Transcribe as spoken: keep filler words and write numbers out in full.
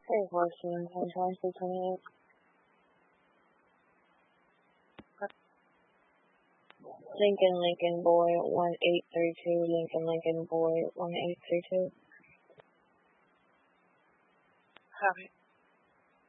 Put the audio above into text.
Hey, Washington, ten twenty-two twenty-eight. Lincoln, Lincoln, boy, one eight three two. Lincoln, Lincoln, boy, one eight three two. Copy.